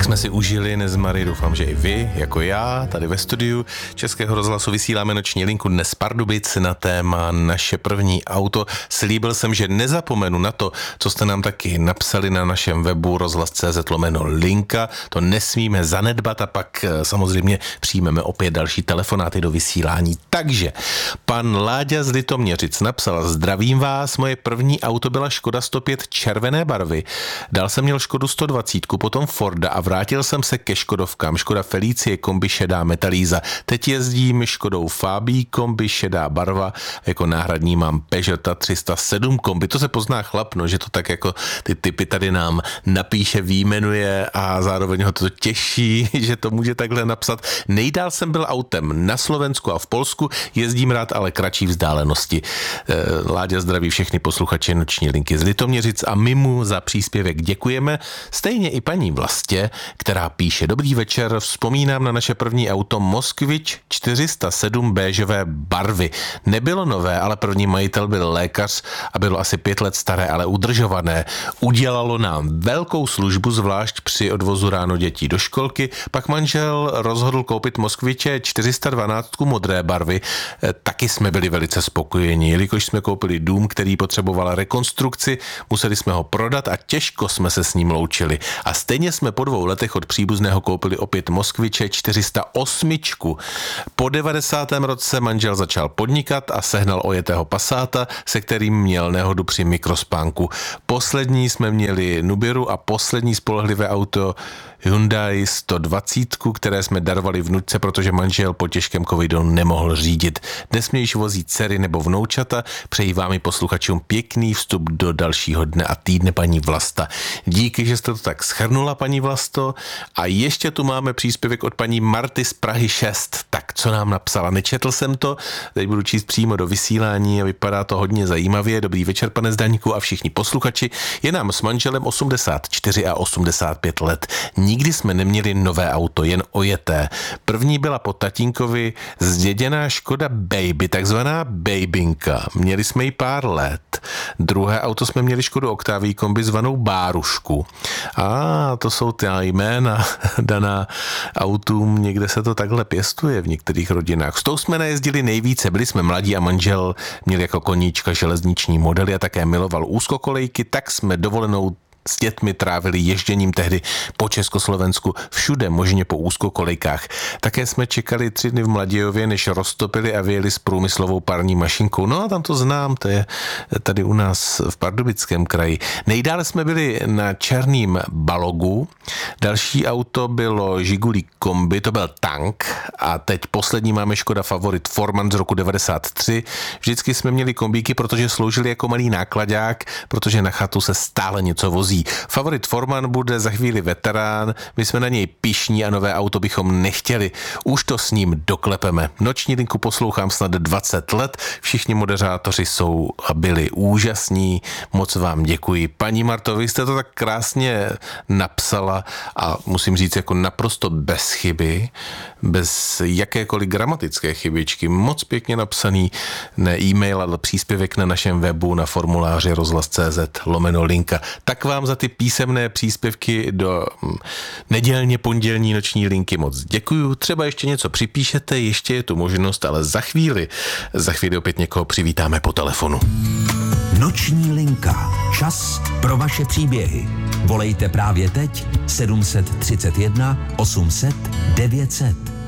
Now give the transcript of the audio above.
Tak jsme si užili Nezmary, doufám, že i vy, jako já, tady ve studiu Českého rozhlasu vysíláme noční linku dnes z Pardubic na téma naše první auto. Slíbil jsem, že nezapomenu na to, co jste nám taky napsali na našem webu rozhlas.cz/linka. To nesmíme zanedbat a pak samozřejmě přijmeme opět další telefonáty do vysílání. Takže pan Láďa z Litoměřic napsal: zdravím vás, moje první auto byla Škoda 105 červené barvy. Dál jsem měl Škodu 120, potom Forda a vrátil jsem se ke Škodovkám. Škoda Felicie kombi šedá metalíza. Teď jezdím Škodou Fabí kombi šedá barva. Jako náhradní mám Peugeota 307 kombi. To se pozná chlapno, že to tak jako ty typy tady nám napíše, výjmenuje a zároveň ho to těší, že to může takhle napsat. Nejdál jsem byl autem na Slovensku a v Polsku. Jezdím rád, ale kratší vzdálenosti. Láďa zdraví všechny posluchače noční linky z Litoměřic a my mu za příspěvek děkujeme. Stejně i paní Vlastě, která píše: dobrý večer, vzpomínám na naše první auto Moskvič 407 béžové barvy. Nebylo nové, ale první majitel byl lékař a bylo asi 5 let staré, ale udržované. Udělalo nám velkou službu, zvlášť při odvozu ráno dětí do školky. Pak manžel rozhodl koupit Moskviče 412 modré barvy. Taky jsme byli velice spokojeni, jelikož jsme koupili dům, který potřeboval rekonstrukci, museli jsme ho prodat a těžko jsme se s ním loučili. A stejně jsme po 2 letech od příbuzného koupili opět Moskviče 408. Po 90. roce manžel začal podnikat a sehnal ojetého Passáta, se kterým měl nehodu při mikrospánku. Poslední jsme měli Nubiru a poslední spolehlivé auto Hyundai 120, které jsme darovali vnučce, protože manžel po těžkém covidu nemohl řídit. Dnes mě již vozí dcery nebo vnoučata. Přeji vám i posluchačům pěkný vstup do dalšího dne a týdne, paní Vlasta. Díky, že jste to tak shrnula, paní Vlasto. A ještě tu máme příspěvek od paní Marty z Prahy 6. Tak co nám napsala? Nečetl jsem to, teď budu číst přímo do vysílání a vypadá to hodně zajímavě. Dobrý večer, pane Zdaňku a všichni posluchači. Je nám s manželem 84 a 85 let. Nikdy jsme neměli nové auto, jen ojeté. První byla po tatínkovi zděděná Škoda Baby, takzvaná babynka. Měli jsme ji pár let. Druhé auto jsme měli Škodu Octavii kombi zvanou Bárušku. A to jsou ty jména daná autům, někde se to takhle pěstuje v některých rodinách. S tou jsme najezdili nejvíce, byli jsme mladí a manžel měl jako koníčka železniční modely a také miloval úzkokolejky, tak jsme dovolenou s dětmi trávili ježděním tehdy po Československu, všude možně po úzkokolejkách. Také jsme čekali 3 dny v Mladějově, než roztopili a vyjeli s průmyslovou parní mašinkou. No a tam to znám, to je tady u nás v Pardubickém kraji. Nejdále jsme byli na Černým Balogu, další auto bylo Žigulí kombi, to byl tank a teď poslední máme Škoda Favorit Forman z roku 93. Vždycky jsme měli kombíky, protože sloužili jako malý nákladák, protože na chatu se stále něco vozí. Favorit Forman bude za chvíli veterán, my jsme na něj pyšní a nové auto bychom nechtěli. Už to s ním doklepeme. Noční linku poslouchám snad 20 let, všichni moderátoři jsou a byli úžasní, moc vám děkuji. Paní Marto, vy jste to tak krásně napsala a musím říct jako naprosto bez chyby, bez jakékoliv gramatické chybičky, moc pěkně napsaný, ne e-mail, ale příspěvek na našem webu na formuláři rozhlas.cz/linka. Tak vám za ty písemné příspěvky do nedělně pondělní noční linky moc děkuju. Třeba ještě něco připíšete, ještě je tu možnost, ale za chvíli opět někoho přivítáme po telefonu. Noční linka. Čas pro vaše příběhy. Volejte právě teď 731 800 900.